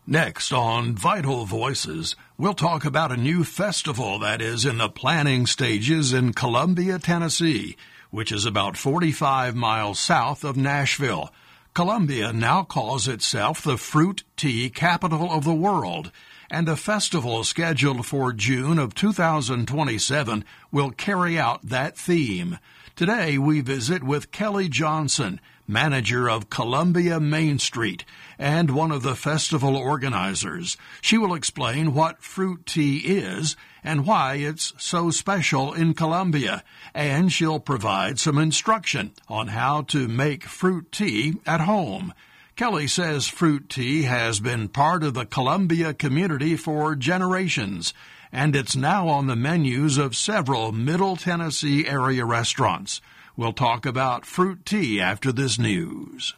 Next on Vital Voices, we'll talk about a new festival that is in the planning stages in Columbia, Tennessee, which is about 45 miles south of Nashville. Columbia now calls itself the fruit tea capital of the world, and a festival scheduled for June of 2027 will carry out that theme. Today we visit with Kelly Johnson, manager of Columbia Main Street and one of the festival organizers. She will explain what fruit tea is and why it's so special in Columbia, and she'll provide some instruction on how to make fruit tea at home. Kelly says fruit tea has been part of the Columbia community for generations, and it's now on the menus of several Middle Tennessee area restaurants. We'll talk about fruit tea after this news.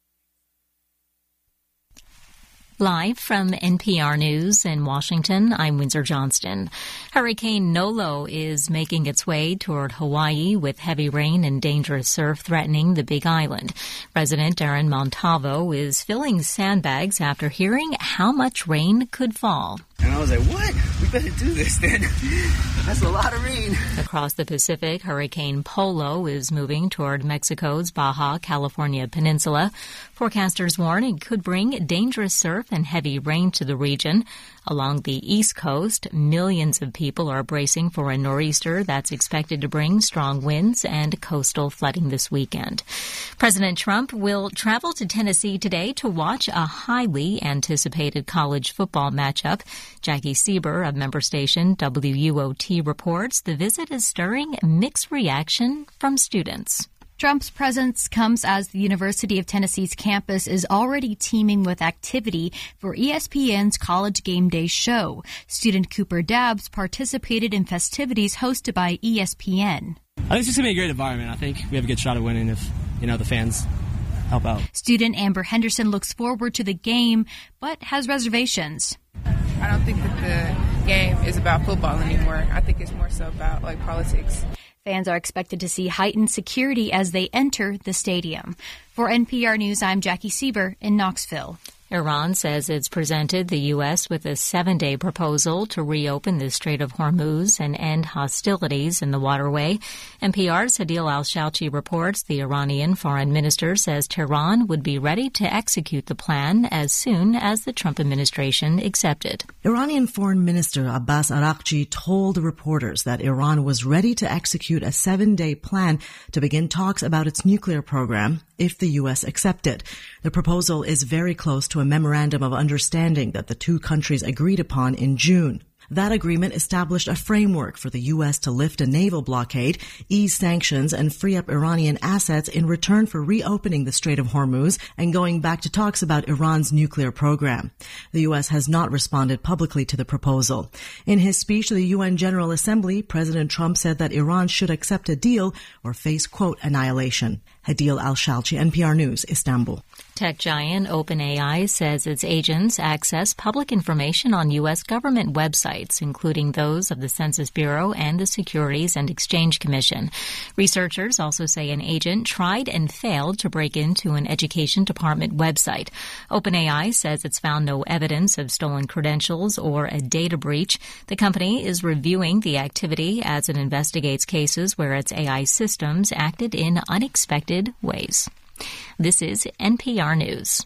Live from NPR News in Washington, I'm Windsor Johnston. Hurricane Nolo is making its way toward Hawaii with heavy rain and dangerous surf threatening the Big Island. Resident Aaron Montalvo is filling sandbags after hearing how much rain could fall. And I was like, what? We better do this then. That's a lot of rain. Across the Pacific, Hurricane Polo is moving toward Mexico's Baja California Peninsula. Forecasters warn it could bring dangerous surf and heavy rain to the region. Along the East Coast, millions of people are bracing for a nor'easter that's expected to bring strong winds and coastal flooding this weekend. President Trump will travel to Tennessee today to watch a highly anticipated college football matchup. Jackie Sieber of member station WUOT reports the visit is stirring mixed reaction from students. Trump's presence comes as the University of Tennessee's campus is already teeming with activity for ESPN's College Game Day show. Student Cooper Dabbs participated in festivities hosted by ESPN. I think it's just going to be a great environment. I think we have a good shot at winning if, the fans help out. Student Amber Henderson looks forward to the game, but has reservations. I don't think that the game is about football anymore. I think it's more so about, politics. Fans are expected to see heightened security as they enter the stadium. For NPR News, I'm Jackie Sieber in Knoxville. Iran says it's presented the U.S. with a 7-day proposal to reopen the Strait of Hormuz and end hostilities in the waterway. NPR's Hadil Al-Shalchi reports the Iranian foreign minister says Tehran would be ready to execute the plan as soon as the Trump administration accepted. Iranian Foreign Minister Abbas Araghchi told reporters that Iran was ready to execute a 7-day plan to begin talks about its nuclear program if the U.S. accepted. The proposal is very close to a memorandum of understanding that the two countries agreed upon in June. That agreement established a framework for the U.S. to lift a naval blockade, ease sanctions, and free up Iranian assets in return for reopening the Strait of Hormuz and going back to talks about Iran's nuclear program. The U.S. has not responded publicly to the proposal. In his speech to the UN General Assembly, President Trump said that Iran should accept a deal or face, quote, annihilation. Hadil Al-Shalchi, NPR News, Istanbul. Tech giant OpenAI says its agents access public information on U.S. government websites, including those of the Census Bureau and the Securities and Exchange Commission. Researchers also say an agent tried and failed to break into an education department website. OpenAI says it's found no evidence of stolen credentials or a data breach. The company is reviewing the activity as it investigates cases where its AI systems acted in unexpected ways. This is NPR News.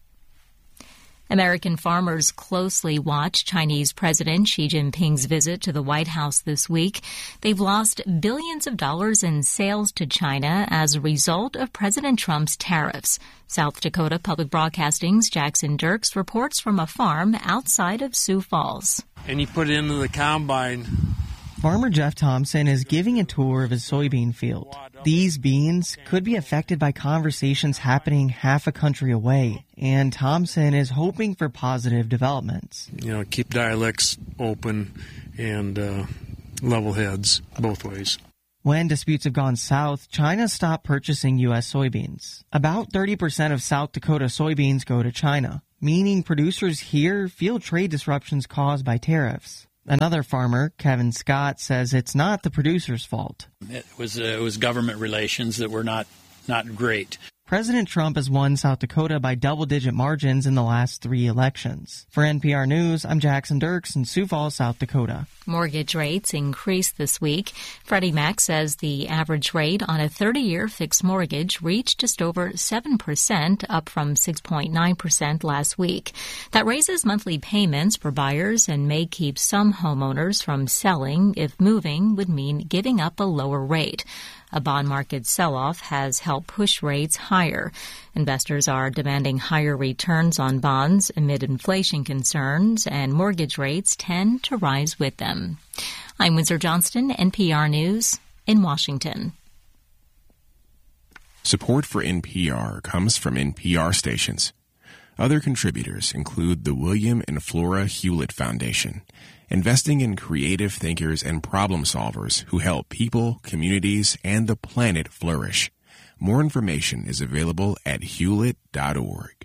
American farmers closely watch Chinese President Xi Jinping's visit to the White House this week. They've lost billions of dollars in sales to China as a result of President Trump's tariffs. South Dakota Public Broadcasting's Jackson Dirks reports from a farm outside of Sioux Falls. And you put it into the combine. Farmer Jeff Thompson is giving a tour of his soybean field. These beans could be affected by conversations happening half a country away, and Thompson is hoping for positive developments. Keep dialects open and level heads both ways. When disputes have gone south, China stopped purchasing U.S. soybeans. About 30% of South Dakota soybeans go to China, meaning producers here feel trade disruptions caused by tariffs. Another farmer, Kevin Scott, says it's not the producer's fault. It was government relations that were not great. President Trump has won South Dakota by double-digit margins in the last 3 elections. For NPR News, I'm Jackson Dirks in Sioux Falls, South Dakota. Mortgage rates increased this week. Freddie Mac says the average rate on a 30-year fixed mortgage reached just over 7%, up from 6.9% last week. That raises monthly payments for buyers and may keep some homeowners from selling if moving would mean giving up a lower rate. A bond market sell-off has helped push rates higher. Investors are demanding higher returns on bonds amid inflation concerns, and mortgage rates tend to rise with them. I'm Windsor Johnston, NPR News in Washington. Support for NPR comes from NPR stations. Other contributors include the William and Flora Hewlett Foundation, investing in creative thinkers and problem solvers who help people, communities, and the planet flourish. More information is available at hewlett.org.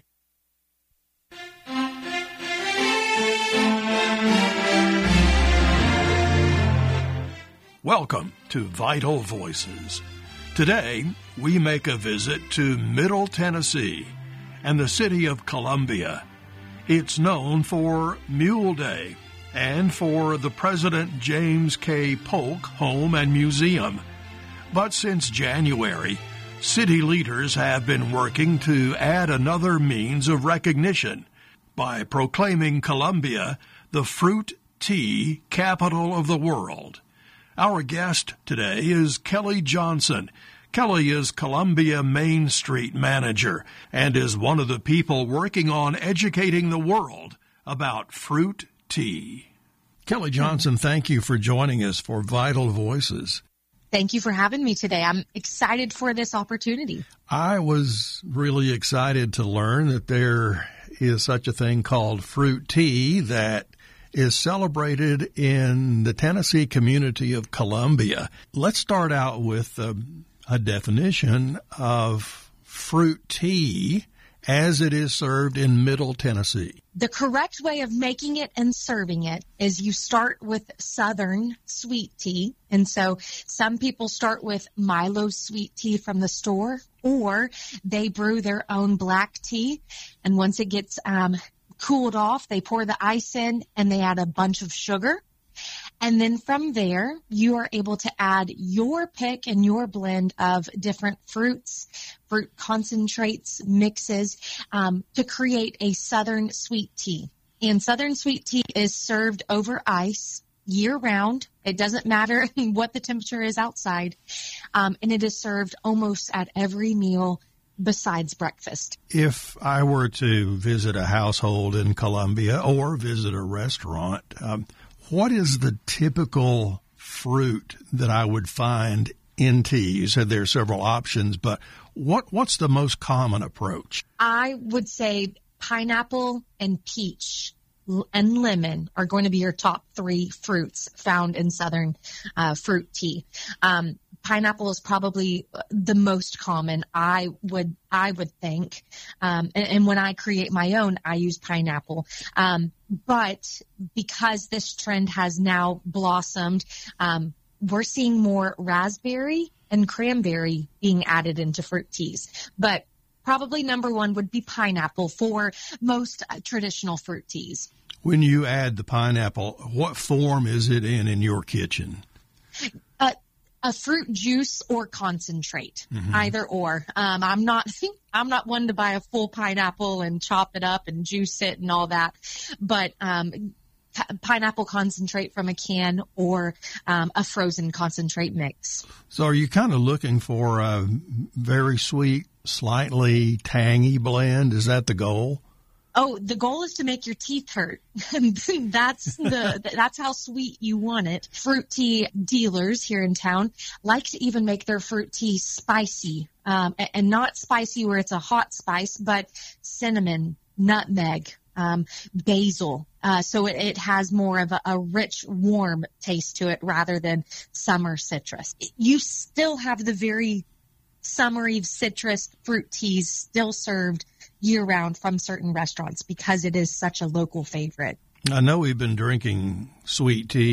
Welcome to Vital Voices. Today, we make a visit to Middle Tennessee and the city of Columbia. It's known for Mule Day and for the President James K. Polk Home and Museum. But since January, city leaders have been working to add another means of recognition by proclaiming Columbia the fruit tea capital of the world. Our guest today is Kelly Johnson. Kelly is Columbia Main Street manager and is one of the people working on educating the world about fruit tea. Kelly Johnson, thank you for joining us for Vital Voices. Thank you for having me today. I'm excited for this opportunity. I was really excited to learn that there is such a thing called fruit tea that is celebrated in the Tennessee community of Columbia. Let's start out with a definition of fruit tea as it is served in Middle Tennessee. The correct way of making it and serving it is you start with Southern sweet tea. And so some people start with Milo sweet tea from the store, or they brew their own black tea. And once it gets cooled off, they pour the ice in and they add a bunch of sugar. And then from there, you are able to add your pick and your blend of different fruits, fruit concentrates, mixes, to create a Southern sweet tea. And Southern sweet tea is served over ice year-round. It doesn't matter what the temperature is outside. And it is served almost at every meal besides breakfast. If I were to visit a household in Columbia or visit a restaurant, what is the typical fruit that I would find in tea? You said there are several options, but what's the most common approach? I would say pineapple and peach and lemon are going to be your top 3 fruits found in Southern fruit tea. Pineapple is probably the most common, I would think. And when I create my own, I use pineapple. But because this trend has now blossomed, we're seeing more raspberry and cranberry being added into fruit teas. But probably number 1 would be pineapple for most traditional fruit teas. When you add the pineapple, what form is it in your kitchen? A fruit juice or concentrate, either or. I'm not one to buy a full pineapple and chop it up and juice it and all that, but pineapple concentrate from a can or a frozen concentrate mix. So are you kind of looking for a very sweet, slightly tangy blend? Is that the goal? Oh, the goal is to make your teeth hurt. That's how sweet you want it. Fruit tea dealers here in town like to even make their fruit tea spicy, and not spicy where it's a hot spice, but cinnamon, nutmeg, basil. So it has more of a rich, warm taste to it rather than summer citrus. You still have the very summery citrus fruit teas still served year-round from certain restaurants because it is such a local favorite. I know we've been drinking sweet tea